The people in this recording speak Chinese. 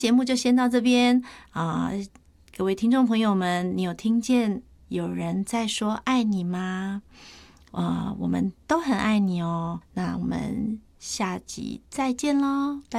节目就先到这边各位听众朋友们，你有听见有人在说爱你吗？我们都很爱你哦。那我们下集再见咯，拜拜。